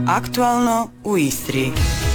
Aktualno u Istri.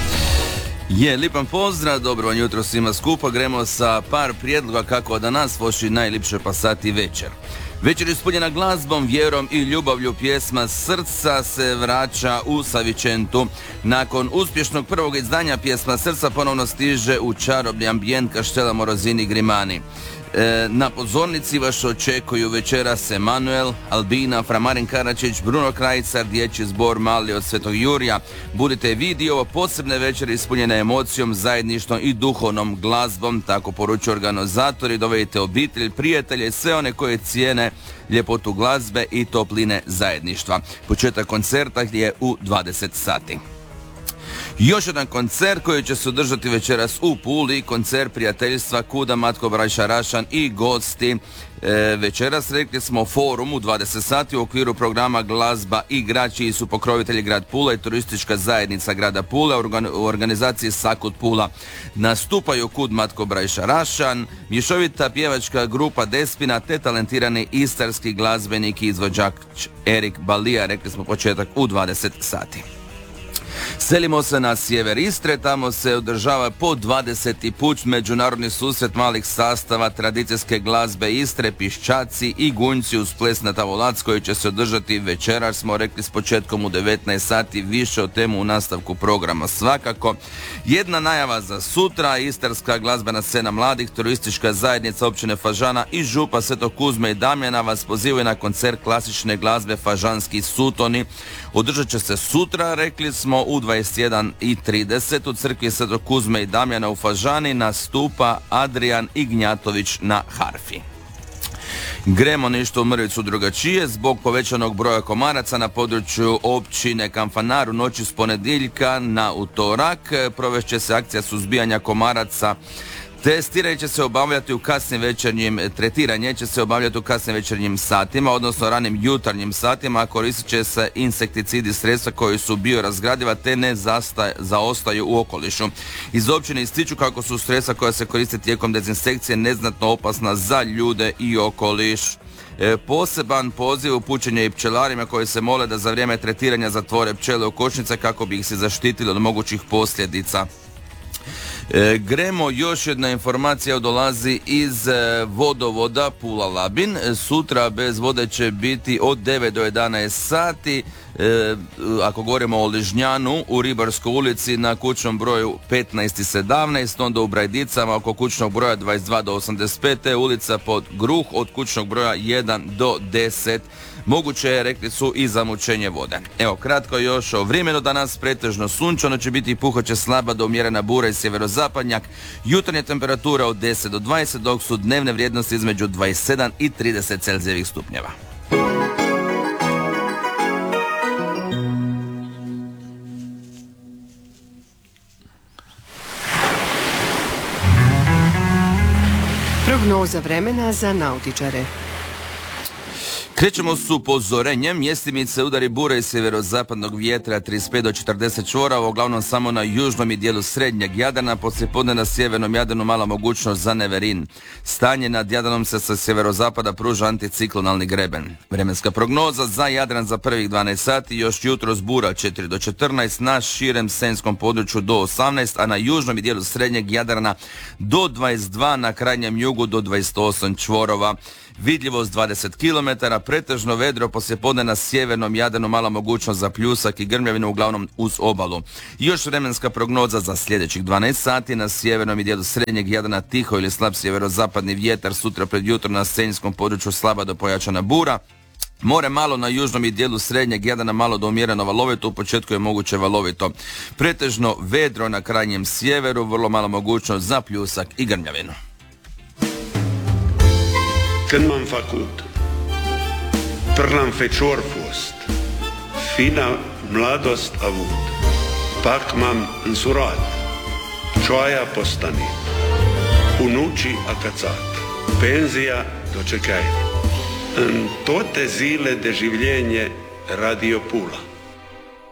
Lipan pozdrav, dobro vam jutro svima skupa. Gremo sa par prijedloga kako da nas voši najlipše pasati večer. Večer ispunjena glazbom, vjerom i ljubavlju, pjesma Srca se vraća u Savičentu. Nakon uspješnog prvog izdanja pjesma Srca ponovno stiže u čarobni ambijent Kaštela Morozini Grimani. Na pozornici vas očekuju večeras Emanuel, Albina, Framarin Karačić, Bruno Krajicar, dječji zbor Mali od Svetog Jurija. Budite vidi ovo posebne večeri ispunjene emocijom, zajedništvom i duhovnom glazbom, tako poručuju organizatori. Dovedite obitelj, prijatelje, sve one koje cijene ljepotu glazbe i topline zajedništva. Početak koncerta je u 20 sati. Još jedan koncert koji će se održati večeras u Puli, koncert prijateljstva Kuda, Matko Brajša Rašan i gosti. Večeras rekli smo forum u 20 sati u okviru programa Glazba i grad, čiji su pokrovitelji grad Pula i turistička zajednica grada Pula u organizaciji Sakut Pula. Nastupaju Kud, Matko Brajša Rašan, mješovita pjevačka grupa Despina te talentirani istarski glazbenik i izvođač Erik Balija, rekli smo početak u 20 sati. Selimo se na sjever Istre, tamo se održava po 20. put međunarodni susret malih sastava tradicijske glazbe Istre, Piščaci i Gunjci uz ples na Tavolac, koji će se održati večeras, smo rekli s početkom u 19 sati, više o temu u nastavku programa svakako. Jedna najava za sutra, istarska glazbena scena mladih, turistička zajednica općine Fažana i župa Svetog Kuzme i Damjana vas pozivaju na koncert klasične glazbe Fažanski sutoni. Održat će se sutra, rekli smo, u 21:30 u crkvi Svetog Kuzme i Damjana u Fažani. Nastupa Adrijan Ignjatović na harfi. Gremo nešto u mrvicu drugačije. Zbog povećanog broja komaraca na području općine Kanfanar u noći s ponedjeljka na utorak provešće se akcija suzbijanja komaraca. Tretiranje će se obavljati u kasnim večernjim satima, odnosno ranim jutarnjim satima, a koristit će se insekticidi sredstva koji su biorazgradiva te ne zaostaju u okolišu. Iz općine ističu kako su sredstva koja se koriste tijekom dezinsekcije neznatno opasna za ljude i okoliš. Poseban poziv upućen je i pčelarima koji se mole da za vrijeme tretiranja zatvore pčele u košnice kako bi ih se zaštitili od mogućih posljedica. Gremo, još jedna informacija dolazi iz vodovoda Pula Labin. Sutra bez vode će biti od 9 do 11 sati. Ako govorimo o Ližnjanu u Ribarskoj ulici na kućnom broju 15 i 17, onda u Brajdicama oko kućnog broja 22 do 85, te ulica pod Gruh od kućnog broja 1 do 10. Moguće je, rekli su, i zamućenje vode. Evo, kratko još o vremenu. Danas pretežno sunčano će biti i puhaće slaba do umjerena bura i sjeverozapadnjak. Jutarnja temperatura od 10 do 20, dok su dnevne vrijednosti između 27 i 30 Celzijevih stupnjeva. Prognoza vremena za nautičare. Krećemo s upozorenjem. Mjestimice udari bure iz sjeverozapadnog vjetra 35 do 40 čvorova, uglavnom samo na južnom i dijelu srednjeg Jadrana. Poslijepodne na sjevernom Jadranu mala mogućnost za neverin. Stanje nad Jadranom se sa sjeverozapada pruža anticiklonalni greben. Vremenska prognoza za Jadran za prvih 12 sati, još jutros bura 4 do 14, na širem senjskom području do 18, a na južnom i dijelu srednjeg Jadrana do 22, na krajnjem jugu do 28 čvorova. Vidljivost 20 km, pretežno vedro, poslijepodne na sjevernom Jadranu mala mogućnost za pljusak i grmljavinu, uglavnom uz obalu. Još vremenska prognoza za sljedećih 12 sati, na sjevernom i dijelu srednjeg Jadrana tiho ili slab sjeverozapadni vjetar, sutra pred jutro na senjskom području slaba do pojačana bura. More malo na južnom i dijelu srednjeg Jadrana, malo do umjereno valovito, u početku je moguće valovito. Pretežno vedro na krajnjem sjeveru, vrlo mala mogućnost za pljusak i grmljavinu. Când m-am făcut, trlam fecior fost, fina mladost avut, pak m-am însurat, cioaia postanit, unucii acățat, penzia dočekaj. În toate zile de življenje Radio Pula.